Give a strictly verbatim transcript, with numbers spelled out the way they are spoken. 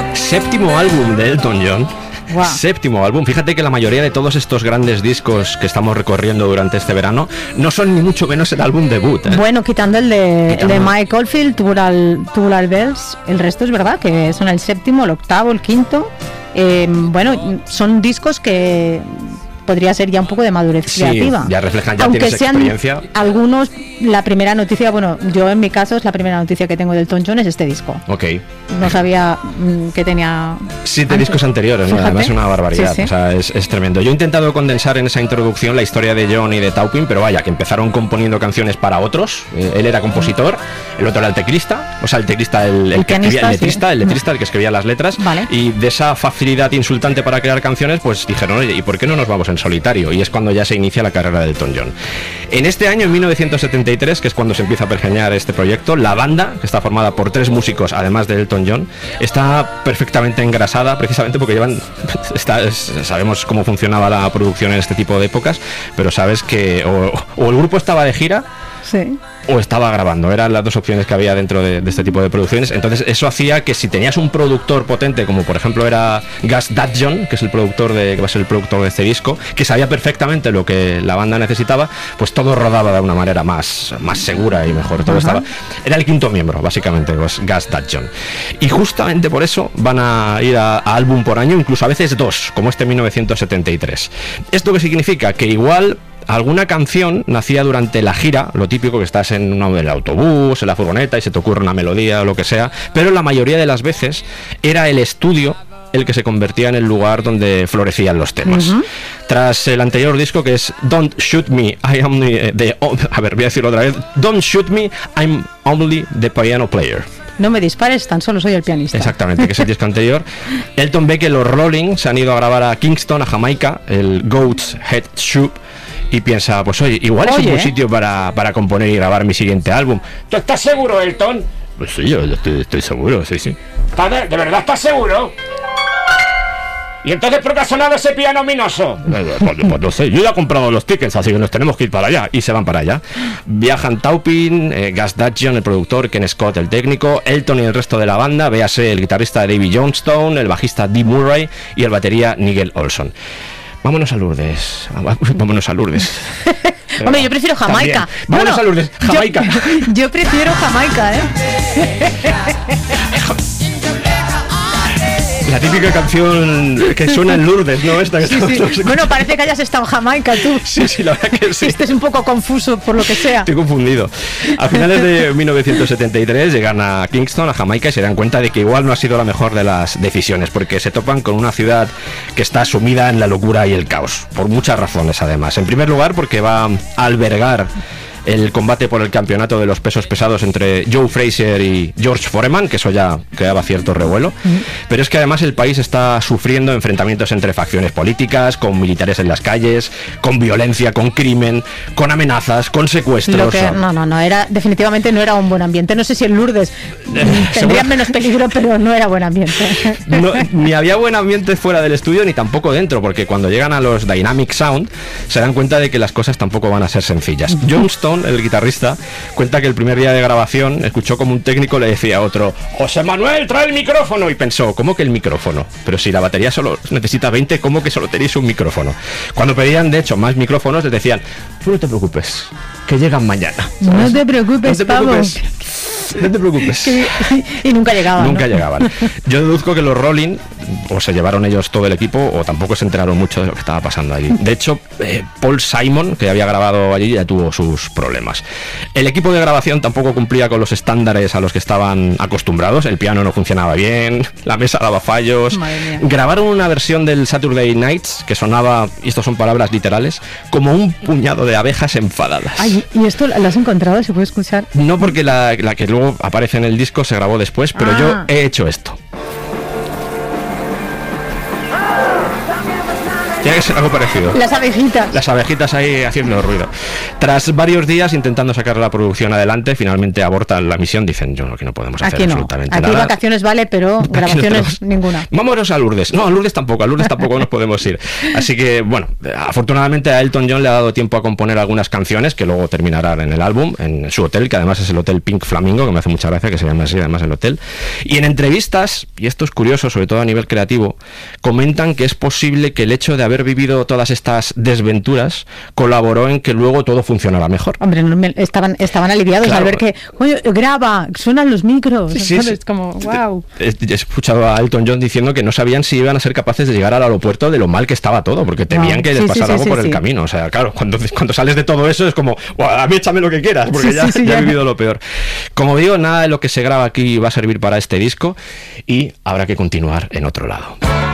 Séptimo álbum de Elton John. Wow. Séptimo álbum. Fíjate que la mayoría de todos estos grandes discos que estamos recorriendo durante este verano no son ni mucho menos el álbum debut, ¿eh? Bueno, quitando el de, Quitando. el de Mike Oldfield, Tubular, Tubular Bells, el resto es verdad que son el séptimo, el octavo, el quinto. Eh, bueno, son discos que podría ser ya un poco de madurez Sí, creativa. ya reflejan, ya Aunque tienes sean experiencia. algunos, la primera noticia, bueno, yo en mi caso es la primera noticia que tengo del Elton John es este disco. Ok. No sabía mm, que tenía Siete antes. discos anteriores, ¿no? Fíjate. Además es una barbaridad, Sí, sí. o sea, es, es tremendo. Yo he intentado condensar en esa introducción la historia de John y de Taupin, pero vaya, que empezaron componiendo canciones para otros. Eh, él era compositor, el otro era el teclista, o sea, el teclista, el, el, El que escribía, pianista, el letrista, sí. el letrista, el que escribía las letras. Vale. Y de esa facilidad insultante para crear canciones, pues dijeron, oye, ¿y por qué no nos vamos en solitario? Y es cuando ya se inicia la carrera de Elton John. En este año, en mil novecientos setenta y tres, que es cuando se empieza a pergeñar este proyecto, la banda, que está formada por tres músicos, además de Elton John, está perfectamente engrasada, precisamente porque llevan, está, es- sabemos cómo funcionaba la producción en este tipo de épocas, pero sabes que o, o el grupo estaba de gira Sí. o estaba grabando, eran las dos opciones que había dentro de, de este tipo de producciones. Entonces eso hacía que si tenías un productor potente, como por ejemplo era Gus Dudgeon, que es el productor de, que va a ser el productor de este disco, que sabía perfectamente lo que la banda necesitaba, pues todo rodaba de una manera más, más segura y mejor. Todo Ajá. estaba, era el quinto miembro, básicamente, Gus Gus Dudgeon. Y justamente por eso van a ir a, a álbum por año, incluso a veces dos, como este mil novecientos setenta y tres. ¿Esto qué significa? Que igual alguna canción nacía durante la gira, lo típico que estás en, una, en el autobús, en la furgoneta y se te ocurre una melodía o lo que sea, pero la mayoría de las veces era el estudio el que se convertía en el lugar donde florecían los temas. Ujú. Tras el anterior disco, que es Don't Shoot Me, I am the, the- a ver, voy a decirlo otra vez, Don't Shoot Me, I'm only the piano player. No me dispares, tan solo soy el pianista. Exactamente, que es el disco anterior. Elton ve que los Rolling se han ido a grabar a Kingston, a Jamaica, el Goat's Head Soup, y piensa, pues oye, igual es un Oye. buen sitio para, para componer y grabar mi siguiente álbum. ¿Tú estás seguro, Elton? Pues sí, yo estoy, estoy seguro, sí, sí. ¿De, ¿De verdad estás seguro? ¿Y entonces por qué ha sonado ese piano ominoso? Pues, pues no sé, yo ya he comprado los tickets, así que nos tenemos que ir para allá. Y se van para allá. Viajan Taupin, eh, Gus Dudgeon, el productor, Ken Scott, el técnico, Elton y el resto de la banda, véase el guitarrista Davy Johnstone, el bajista Dee Murray y el batería Nigel Olsson. Vámonos a Lourdes. Vámonos a Lourdes. Hombre, yo prefiero Jamaica. También. Vámonos Bueno, a Lourdes. Jamaica. Yo, yo prefiero Jamaica, ¿eh? La típica canción que suena en Lourdes, ¿no? Esta que Sí, estamos- sí. Bueno, parece que hayas estado en Jamaica tú. Sí, sí, la verdad que sí. Este es un poco confuso por lo que sea. Estoy confundido. A finales de mil novecientos setenta y tres llegan a Kingston, a Jamaica, y se dan cuenta de que igual no ha sido la mejor de las decisiones, porque se topan con una ciudad que está sumida en la locura y el caos, por muchas razones además. En primer lugar, porque va a albergar el combate por el campeonato de los pesos pesados entre Joe Frazier y George Foreman, que eso ya creaba cierto revuelo. Pero es que además el país está sufriendo enfrentamientos entre facciones políticas, con militares en las calles, con violencia, con crimen, con amenazas, con secuestros. Lo que, no, no, no, era, definitivamente no era un buen ambiente. No sé si en Lourdes mm, seguro- tendrían menos peligro, pero no era buen ambiente. No, ni había buen ambiente fuera del estudio ni tampoco dentro, porque cuando llegan a los Dynamic Sound se dan cuenta de que las cosas tampoco van a ser sencillas. Johnston, el guitarrista, cuenta que el primer día de grabación escuchó como un técnico le decía a otro: José Manuel, trae el micrófono, y pensó, ¿cómo que el micrófono? Pero si la batería solo necesita veinte, ¿cómo que solo tenéis un micrófono? Cuando pedían de hecho más micrófonos les decían: tú no te preocupes, que llegan mañana. No ¿sabes? te preocupes, No te pavo. preocupes. No te preocupes. Que- y nunca llegaban. Nunca ¿no? llegaban. Yo deduzco que los Rolling o se llevaron ellos todo el equipo o tampoco se enteraron mucho de lo que estaba pasando allí. De hecho, eh, Paul Simon, que había grabado allí, ya tuvo sus problemas. El equipo de grabación tampoco cumplía con los estándares a los que estaban acostumbrados. El piano no funcionaba bien, la mesa daba fallos. Madre mía. Grabaron una versión del Saturday Nights que sonaba, y esto son palabras literales, como un puñado de abejas enfadadas. Ay, ¿y esto lo has encontrado? ¿Se puede escuchar? No, porque la, la que luego aparece en el disco se grabó después, pero Ah. yo he hecho esto. Tiene que ser algo parecido. Las abejitas. Las abejitas ahí haciendo ruido. Tras varios días intentando sacar la producción adelante, finalmente abortan la misión. Dicen, yo no, que no podemos hacer Aquí no. absolutamente Aquí nada. vacaciones vale, pero grabaciones ninguna. Vámonos a Lourdes. No, a Lourdes tampoco. A Lourdes tampoco nos podemos ir. Así que, bueno, afortunadamente a Elton John le ha dado tiempo a componer algunas canciones que luego terminarán en el álbum, en su hotel, que además es el Hotel Pink Flamingo, que me hace mucha gracia que se llame así, además el hotel. Y en entrevistas, y esto es curioso, sobre todo a nivel creativo, comentan que es posible que el hecho de haber vivido todas estas desventuras colaboró en que luego todo funcionara mejor. Hombre, no me- estaban, estaban aliviados Claro. al ver que, oye, graba, suenan los micros. Sí, sí, Entonces, sí. como, wow. He he escuchado a Elton John diciendo que no sabían si iban a ser capaces de llegar al aeropuerto de lo mal que estaba todo, porque temían No. que les Sí, sí, pasara sí, algo sí, por el sí. camino. O sea, claro, cuando, cuando sales de todo eso es como, "Buah, a mí échame lo que quieras, porque Sí, ya, sí, sí, ya ya. he vivido lo peor". Como digo, nada de lo que se graba aquí va a servir para este disco y habrá que continuar en otro lado.